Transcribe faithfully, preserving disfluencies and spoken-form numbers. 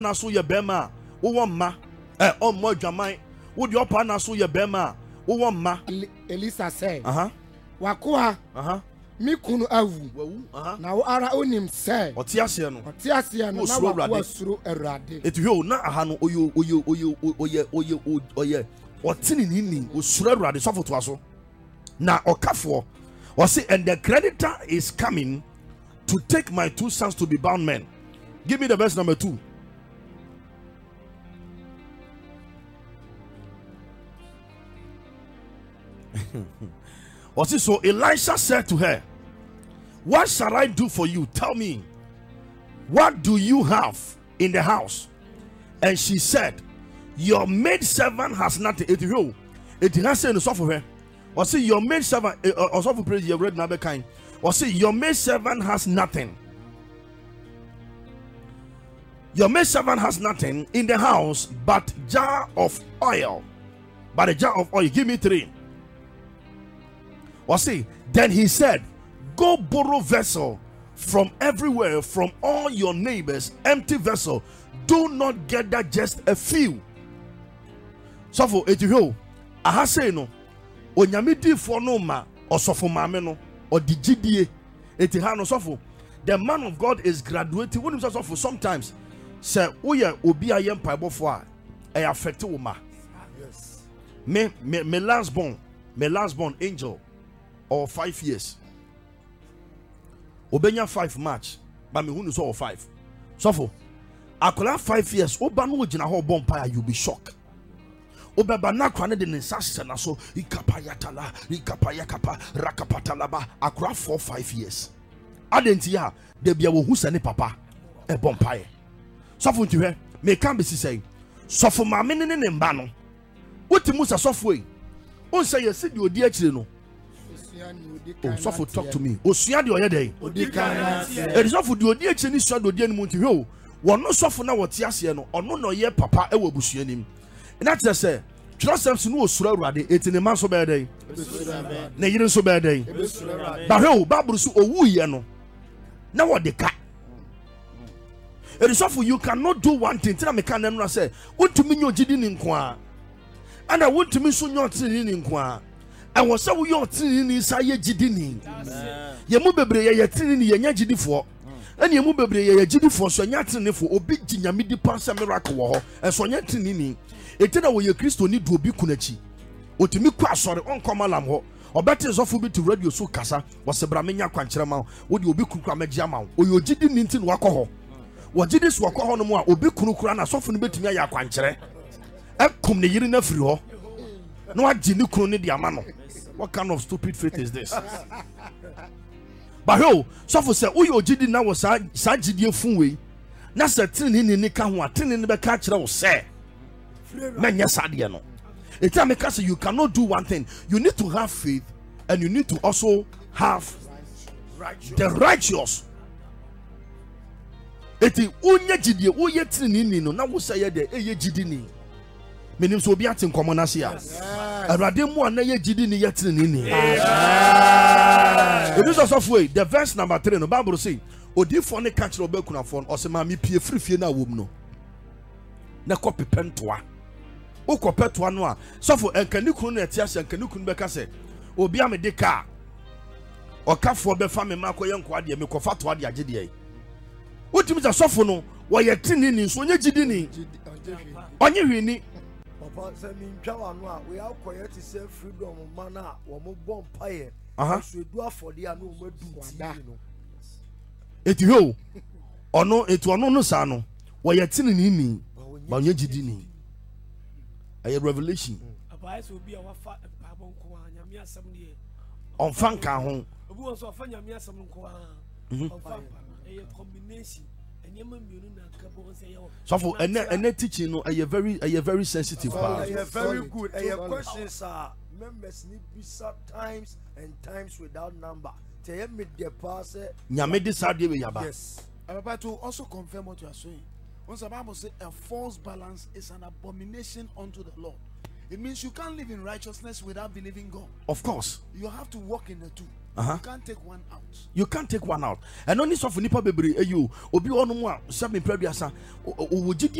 na so ye bema wo won eh o mo adwaman wo de opa na so ye bema wo won ma. Elisa said uh-huh wakoa uh-huh mi kunu awu wawu uh-huh na wo ara onim say otiase no otiase no na wakoa suro Awurade etu na aha no oyo oyo oyo oye oye oye otini nini osuro Awurade sofo to aso na okafo or say and the creditor is coming to take my two sons to be bound men. Give me the verse number two. Or see, so Elisha said to her, what shall I do for you? Tell me, what do you have in the house? And she said, your maid servant has nothing. It will it has said in for her. Or see, your maid servant also for praise you read another kind. Or see, your maid servant has nothing. Your maid servant has nothing in the house but jar of oil. But a jar of oil. Give me three. Or see, then he said, go borrow vessel from everywhere, from all your neighbors, empty vessel. Do not gather just a few. So for it you aha say no onyame di for no ma osofo maame no or the G D A it ha no sofo. The man of God is graduating when himself for sometimes say we are obi ayem paibofo a e affect wo ma. Yes. Me me me last born, me last born angel or five years. Obenya five March, but me who is all five. So for akola five years, oba no gina ho bompa you be shocked. Obeba na kwane de nsase na so ikapayatala ikapayakapa rakapatalaba akora four five years. Adenti ya de bia wo hu se ne papa e bompa ye. So for ntiwe me kan be sisay. So for ma me ne ne mba no. Wotimu sa so for yi. On say ye se di odi akire no. Oh, so for talk to me. Osua de oyede. It is not for the odi akire ni so de odi animu ntiwe o. Wono so for na wote ase no. Ono no ye papa e wo busua nim. And that's just say, trust no osura Awurade eti ne man so be dey. Na yire so be dey. Ba he o Bible so owu ye no. Na what de ka. It is for you cannot do one thing. Tell me can no say, "Wontumi nyo gidi ni nko a." And I want to me so nyo tini ni nko a. I was say we yo tini ni sa ye gidi ni. Ye mu bebre ye ye tini ni ye nya gidi fo. And ye mu bebre ye ye gidi fo so nya tini fo obi ginyame di pansa miracle wo ho. E so nya tini ni. Etena wo ye Kristo ni do obi kunachi. Otimi kwa sori on komalam ho. Obete zofo bi to radio so kasa. Wo se bra menya kwankyere ma wo de obi kukura magia ma wo. Oyo gidi ni ntin wakọ ho. Wo gidi so wakọ ho no mu a obi kunu kura na sofo no betimi aya kwankyere. Ekum ne yiri na firi ho. No agi ni kunu ne de ama no. What kind of stupid faith is this? But ho, sofo se oyo gidi na wo sa sa gidi fun we. Na se tin ni ni ka ho a tin ni be ka kyere wo se. Men no. It's time because you cannot do one thing. You need to have faith and you need to also have righteous. The righteous. Eti unya jidie uye tini no na wo say de eye jidi ni. Menim so obi atin komo na sia. Awurade mu ana ye jidi ni ye tini ni. It is also way the verse number three no Bible say odifo ne ka kire obakunafo o se ma me pie frifie na wom no. Na copy pentoa. O kopetwa no a sofo enkani kunu na etia se enkani kunu beka se obi amede ka okafo be fa me makoye nko ade me kofa to ade agede yi utimi za sofo no wo ye tini ni so onye gidi ni onye hwini papa se mi ntwa wa no a we akoye ti se freedom man a wo mo bom paye so edu afode a no mo adu ti no eti ho ono etu ono no sa no wo ye tini ni ni ba onye gidi ni a revelation. On fanka hon. So for and and teaching no a very a very sensitive part. Very good. A questions are members need visa times and times without number. Tell me the pass. Nyame decide we yaba. Yes. I'm about to also confirm what you are saying. Once the Bible says a false balance is an abomination unto the Lord. It means you can't live in righteousness without believing God. Of course. You have to walk in the two. Uh-huh. You can't take one out. You can't take one out. And only so for nipa bebre you obi onu mu a seven preduasa o